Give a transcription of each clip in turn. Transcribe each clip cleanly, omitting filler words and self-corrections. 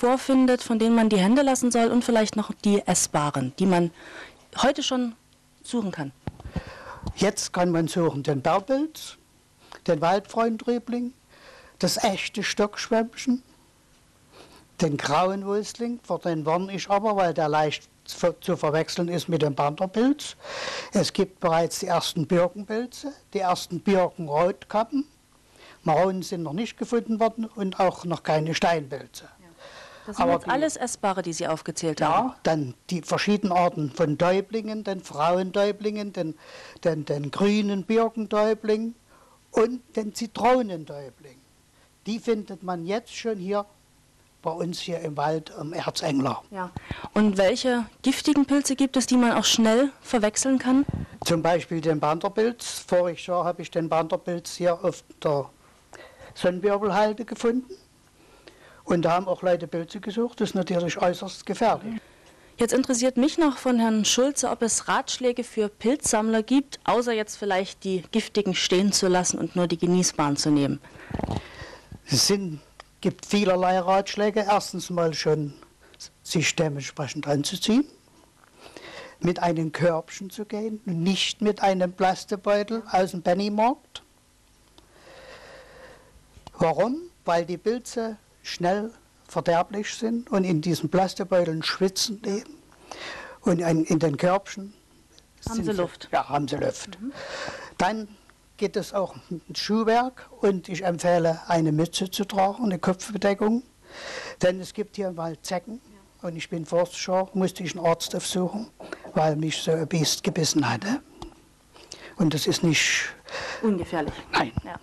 vorfindet, von denen man die Hände lassen soll und vielleicht noch die essbaren, die man heute schon suchen kann. Jetzt kann man suchen den Bärpilz, den Waldfreundrübling, das echte Stockschwämmchen, den grauen Wulstling, vor den warne ich aber, weil der leicht zu verwechseln ist mit dem Banderpilz. Es gibt bereits die ersten Birkenpilze, die ersten Birkenrotkappen. Maronen sind noch nicht gefunden worden und auch noch keine Steinpilze. Ja. Das sind jetzt alles Essbare, die Sie aufgezählt haben. Ja, dann die verschiedenen Arten von Däublingen, den Frauendäublingen, den grünen Birkendäubling und den Zitronendäubling. Die findet man jetzt schon hier bei uns hier im Wald am Erzengler. Ja. Und welche giftigen Pilze gibt es, die man auch schnell verwechseln kann? Zum Beispiel den Banderpilz. Voriges Jahr habe ich den Banderpilz hier auf der Sonnenwirbelhalde gefunden. Und da haben auch Leute Pilze gesucht. Das ist natürlich äußerst gefährlich. Jetzt interessiert mich noch von Herrn Schulze, ob es Ratschläge für Pilzsammler gibt, außer jetzt vielleicht die giftigen stehen zu lassen und nur die genießbaren zu nehmen. Es gibt vielerlei Ratschläge. Erstens mal schon, sich dementsprechend anzuziehen, mit einem Körbchen zu gehen und nicht mit einem Plastikbeutel aus dem Pennymarkt. Warum? Weil die Pilze schnell verderblich sind und in diesen Plastikbeuteln schwitzen eben. Und in den Körbchen haben sie Luft. Ja, haben sie Luft. Dann geht es auch mit Schuhwerk und ich empfehle, eine Mütze zu tragen, eine Kopfbedeckung. Denn es gibt hier im Wald Zecken und ich bin Forstschau, musste ich einen Arzt aufsuchen, weil mich so ein Biest gebissen hatte. Und das ist nicht ungefährlich. Nein. Ja.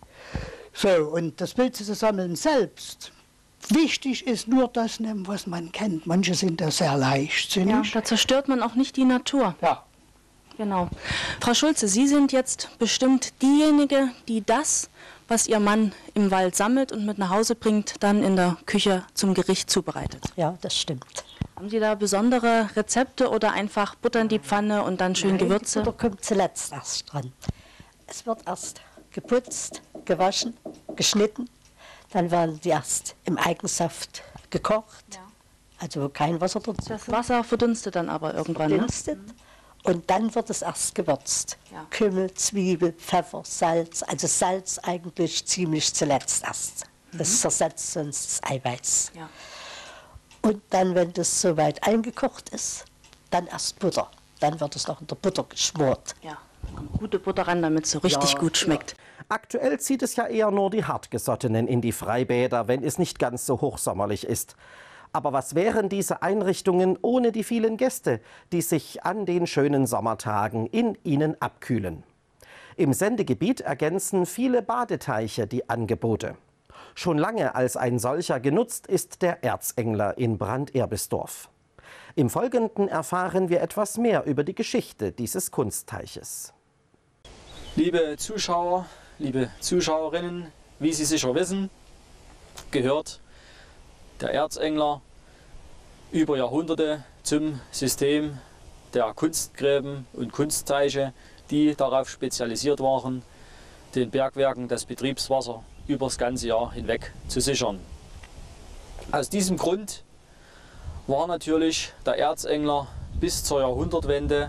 So, und das Pilze zu sammeln selbst. Wichtig ist nur das nehmen, was man kennt. Manche sind da sehr leichtsinnig. Ja, da zerstört man auch nicht die Natur. Ja. Genau. Frau Schulze, Sie sind jetzt bestimmt diejenige, die das, was Ihr Mann im Wald sammelt und mit nach Hause bringt, dann in der Küche zum Gericht zubereitet. Ja, das stimmt. Haben Sie da besondere Rezepte oder einfach Butter in die Pfanne und dann schön Gewürze? Die Butter kommt zuletzt erst dran. Es wird erst geputzt, gewaschen, geschnitten. Dann werden die erst im Eigensaft gekocht, also kein Wasser dazu. Das Wasser verdunstet dann aber irgendwann, verdunstet. Ne? Und dann wird es erst gewürzt. Ja. Kümmel, Zwiebel, Pfeffer, Salz. Also Salz eigentlich ziemlich zuletzt erst. Das zersetzt sonst das Eiweiß. Ja. Und dann, wenn das soweit eingekocht ist, dann erst Butter. Dann wird es noch in der Butter geschmort. Ja, gute Butter ran, damit es so richtig gut schmeckt. Ja. Aktuell zieht es ja eher nur die Hartgesottenen in die Freibäder, wenn es nicht ganz so hochsommerlich ist. Aber was wären diese Einrichtungen ohne die vielen Gäste, die sich an den schönen Sommertagen in ihnen abkühlen? Im Sendegebiet ergänzen viele Badeteiche die Angebote. Schon lange als ein solcher genutzt ist der Erzengler in Branderbisdorf. Im Folgenden erfahren wir etwas mehr über die Geschichte dieses Kunstteiches. Liebe Zuschauer, liebe Zuschauerinnen, wie Sie sicher wissen, gehört der Erzengler über Jahrhunderte zum System der Kunstgräben und Kunstteiche, die darauf spezialisiert waren, den Bergwerken das Betriebswasser über das ganze Jahr hinweg zu sichern. Aus diesem Grund war natürlich der Erzengler bis zur Jahrhundertwende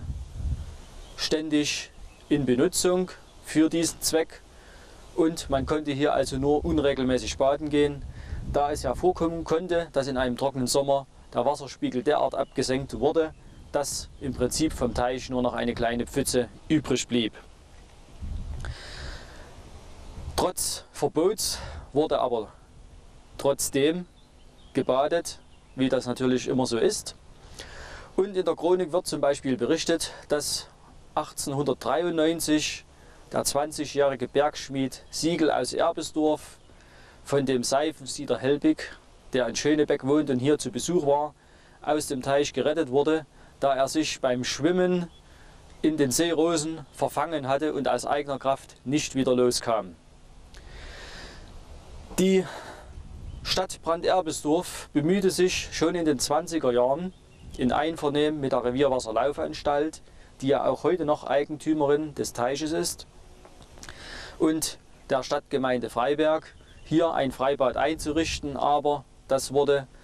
ständig in Benutzung für diesen Zweck und man konnte hier also nur unregelmäßig baden gehen, da es ja vorkommen konnte, dass in einem trockenen Sommer der Wasserspiegel derart abgesenkt wurde, dass im Prinzip vom Teich nur noch eine kleine Pfütze übrig blieb. Trotz Verbots wurde aber trotzdem gebadet, wie das natürlich immer so ist. Und in der Chronik wird zum Beispiel berichtet, dass 1893 der 20-jährige Bergschmied Siegel aus Erbisdorf von dem Seifensieder Helbig, der in Schönebeck wohnt und hier zu Besuch war, aus dem Teich gerettet wurde, da er sich beim Schwimmen in den Seerosen verfangen hatte und aus eigener Kraft nicht wieder loskam. Die Stadt Branderbisdorf bemühte sich schon in den 20er Jahren in Einvernehmen mit der Revierwasserlaufanstalt, die ja auch heute noch Eigentümerin des Teiches ist, und der Stadtgemeinde Freiberg, hier ein Freibad einzurichten, aber das wurde